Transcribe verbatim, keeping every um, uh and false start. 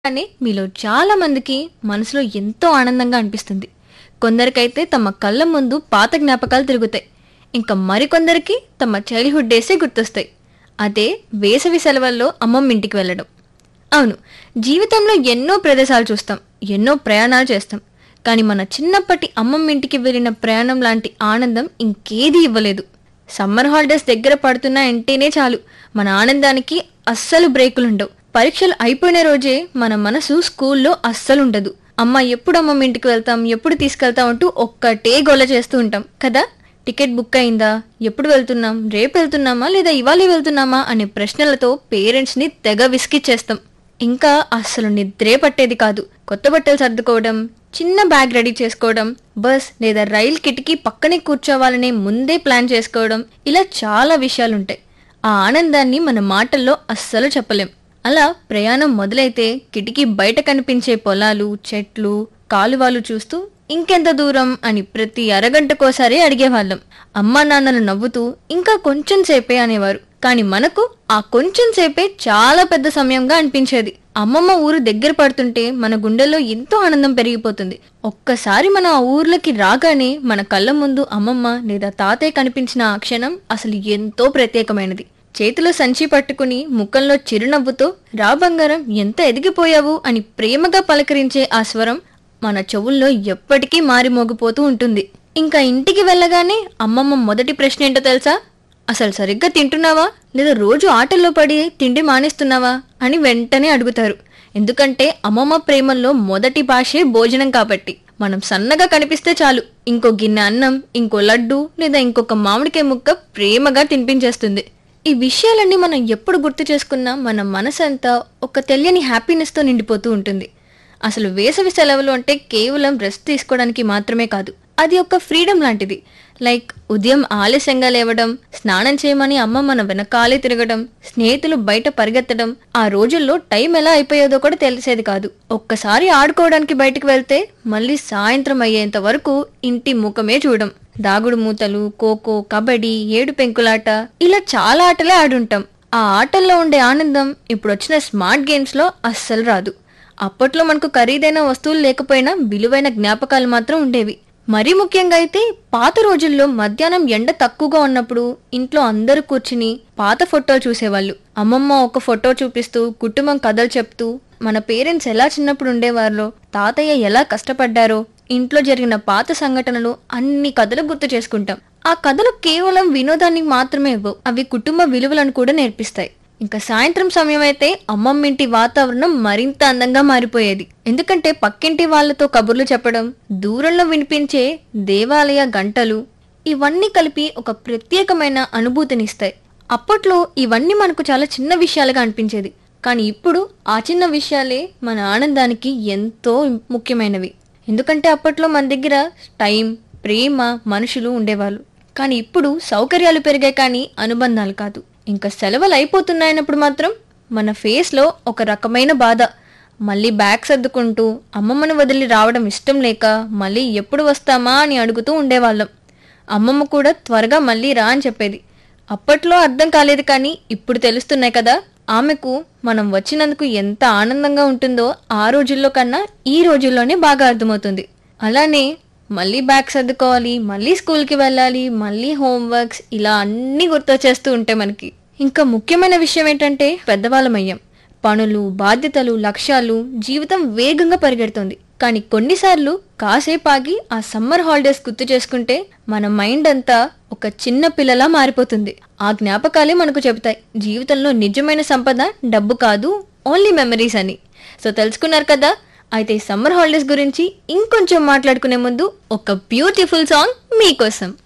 కానీ మీలో చాలా మందికి మనసులో ఎంతో ఆనందంగా అనిపిస్తుంది. కొందరికైతే తమ కళ్ళ ముందు పాత జ్ఞాపకాలు తిరుగుతాయి. ఇంకా మరికొందరికి తమ చైల్డ్హుడ్ డేసే గుర్తొస్తాయి. అదే వేసవి సెలవుల్లో అమ్మమ్మ ఇంటికి వెళ్ళడం. అవును, జీవితంలో ఎన్నో ప్రదేశాలు చూస్తాం, ఎన్నో ప్రయాణాలు చేస్తాం. కానీ మన చిన్నప్పటి అమ్మమ్మ ఇంటికి వెళ్ళిన ప్రయాణం లాంటి ఆనందం ఇంకేదీ ఇవ్వలేదు. సమ్మర్ హాలిడేస్ దగ్గర పడుతున్నాయంటేనే చాలు, మన ఆనందానికి అస్సలు బ్రేకులుండవు. పరీక్షలు అయిపోయిన రోజే మన మనసు స్కూల్లో అస్సలు ఉండదు. అమ్మ ఎప్పుడు అమ్మమ్మ ఇంటికి వెళ్తాం, ఎప్పుడు తీసుకెళ్తాం అంటూ ఒక్కటే గోల చేస్తూ ఉంటాం కదా. టికెట్ బుక్ అయిందా, ఎప్పుడు వెళ్తున్నాం, రేపు వెళ్తున్నామా లేదా ఇవాళ వెళ్తున్నామా అనే ప్రశ్నలతో పేరెంట్స్ని తెగ విసిగిచ్చేస్తాం. ఇంకా అస్సలు నిద్రే పట్టేది కాదు. కొత్త బట్టలు సర్దుకోవడం, చిన్న బ్యాగ్ రెడీ చేసుకోవడం, బస్ లేదా రైల్ కిటికీ పక్కనే కూర్చోవాలనే ముందే ప్లాన్ చేసుకోవడం, ఇలా చాలా విషయాలుంటాయి. ఆ ఆనందాన్ని మన మాటల్లో అస్సలు చెప్పలేం. అలా ప్రయాణం మొదలైతే కిటికీ బయట కనిపించే పొలాలు, చెట్లు, కాలువలు చూస్తూ ఇంకెంత దూరం అని ప్రతి అరగంటకోసారి అడిగేవాళ్ళం. అమ్మా నాన్నలు నవ్వుతూ ఇంకా కొంచెం సేపే అనేవారు. కానీ మనకు ఆ కొంచెం సేపే చాలా పెద్ద సమయంగా అనిపించేది. అమ్మమ్మ ఊరు దగ్గర పడుతుంటే మన గుండెల్లో ఎంతో ఆనందం పెరిగిపోతుంది. ఒక్కసారి మనం ఆ ఊర్లకి రాగానే మన కళ్ళ ముందు అమ్మమ్మ లేదా తాతయ్య కనిపించిన ఆ క్షణం అసలు ఎంతో ప్రత్యేకమైనది. చేతిలో సంచి పట్టుకుని ముఖంలో చిరునవ్వుతో రా బంగారం ఎంత ఎదిగిపోయావు అని ప్రేమగా పలకరించే ఆ స్వరం మన చెవుల్లో ఎప్పటికీ మారి మోగిపోతూ ఉంటుంది. ఇంకా ఇంటికి వెళ్ళగానే అమ్మమ్మ మొదటి ప్రశ్న ఏంటో తెలుసా? అసలు సరిగ్గా తింటున్నావా లేదా రోజు ఆటల్లో పడి తిండి మానేస్తున్నావా అని వెంటనే అడుగుతారు. ఎందుకంటే అమ్మమ్మ ప్రేమల్లో మొదటి భాషే భోజనం కాబట్టి. మనం సన్నగా కనిపిస్తే చాలు, ఇంకో గిన్నె అన్నం, ఇంకో లడ్డు లేదా ఇంకొక మామిడికాయ ముక్క ప్రేమగా తినిపించేస్తుంది. ఈ విషయాలన్నీ మనం ఎప్పుడు గుర్తు చేసుకున్నా మన మనసంతా ఒక తెలియని హ్యాపీనెస్తో నిండిపోతూ ఉంటుంది. అసలు వేసవి సెలవులు అంటే కేవలం రెస్ట్ తీసుకోవడానికి మాత్రమే కాదు, అది ఒక ఫ్రీడమ్ లాంటిది. లైక్ ఉదయం ఆలస్యంగా లేవడం, స్నానం చేయమని అమ్మ మన వెనకాలే తిరగడం, స్నేహితులు బయట పరిగెత్తడం. ఆ రోజుల్లో టైం ఎలా అయిపోయేదో కూడా తెలిసేది కాదు. ఒక్కసారి ఆడుకోవడానికి బయటకు వెళ్తే మళ్ళీ సాయంత్రం అయ్యేంత వరకు ఇంటి ముఖమే చూడం. దాగుడు మూతలు, ఖోఖో, కబడ్డీ, ఏడు పెంకులాట, ఇలా చాలా ఆటలే ఆడుంటాం. ఆ ఆటల్లో ఉండే ఆనందం ఇప్పుడు వచ్చిన స్మార్ట్ గేమ్స్ లో అస్సలు రాదు. అప్పట్లో మనకు ఖరీదైన వస్తువులు లేకపోయినా విలువైన జ్ఞాపకాలు మాత్రం ఉండేవి. మరీ ముఖ్యంగా అయితే పాత రోజుల్లో మధ్యాహ్నం ఎండ తక్కువగా ఉన్నప్పుడు ఇంట్లో అందరూ కూర్చుని పాత ఫోటోలు చూసేవాళ్ళు. అమ్మమ్మ ఒక ఫోటో చూపిస్తూ కుటుంబం కథలు చెప్తూ మన పేరెంట్స్ ఎలా చిన్నప్పుడు ఉండేవారో, తాతయ్య ఎలా కష్టపడ్డారో, ఇంట్లో జరిగిన పాత సంఘటనలు అన్ని కథలు గుర్తు చేసుకుంటాం. ఆ కథలు కేవలం వినోదానికి మాత్రమే ఇవ్వవు, అవి కుటుంబ విలువలను కూడా నేర్పిస్తాయి. ఇంకా సాయంత్రం సమయం అయితే అమ్మమ్మింటి వాతావరణం మరింత అందంగా మారిపోయేది. ఎందుకంటే పక్కింటి వాళ్లతో కబుర్లు చెప్పడం, దూరంలో వినిపించే దేవాలయ గంటలు, ఇవన్నీ కలిపి ఒక ప్రత్యేకమైన అనుభూతినిస్తాయి. అప్పట్లో ఇవన్నీ మనకు చాలా చిన్న విషయాలుగా అనిపించేది. కానీ ఇప్పుడు ఆ చిన్న విషయాలే మన ఆనందానికి ఎంతో ముఖ్యమైనవి. ఎందుకంటే అప్పట్లో మన దగ్గర టైం, ప్రేమ, మనుషులు ఉండేవాళ్ళు. కానీ ఇప్పుడు సౌకర్యాలు పెరిగాయి కానీ అనుబంధాలు కాదు. ఇంకా సెలవులు అయిపోతున్నాయన్నప్పుడు మాత్రం మన ఫేస్లో ఒక రకమైన బాధ. మళ్ళీ బ్యాగ్ సర్దుకుంటూ అమ్మమ్మను వదిలి రావడం ఇష్టం లేక మళ్ళీ ఎప్పుడు వస్తామా అని అడుగుతూ ఉండేవాళ్ళం. అమ్మమ్మ కూడా త్వరగా మళ్ళీ రా అని చెప్పేది. అప్పట్లో అర్థం కాలేదు కానీ ఇప్పుడు తెలుస్తున్నాయి కదా, ఆమెకు మనం వచ్చినందుకు ఎంత ఆనందంగా ఉంటుందో ఆ రోజుల్లో కన్నా ఈ రోజుల్లోనే బాగా అర్థమవుతుంది. అలానే మళ్ళీ బ్యాగ్ సర్దుకోవాలి, మళ్ళీ స్కూల్కి వెళ్ళాలి, మళ్ళీ హోంవర్క్స్, ఇలా అన్నీ గుర్తొచ్చేస్తూ ఉంటాయి మనకి. ఇంకా ముఖ్యమైన విషయం ఏంటంటే పెద్దవాళ్ళమయ్యాం. పనులు, బాధ్యతలు, లక్ష్యాలు, జీవితం వేగంగా పరిగెడుతుంది. కానీ కొన్నిసార్లు కాసేపు ఆగి ఆ సమ్మర్ హాలిడేస్ గుర్తు చేసుకుంటే మన మైండ్ అంతా ఒక చిన్న పిల్లలా మారిపోతుంది. ఆ జ్ఞాపకాలే మనకు చెబుతాయి జీవితంలో నిజమైన సంపద డబ్బు కాదు, ఓన్లీ మెమరీస్ అని. సో తెలుసుకున్నారు కదా. అయితే సమ్మర్ హాలిడేస్ గురించి ఇంకొంచెం మాట్లాడుకునే ముందు ఒక బ్యూటిఫుల్ సాంగ్ మీకోసం.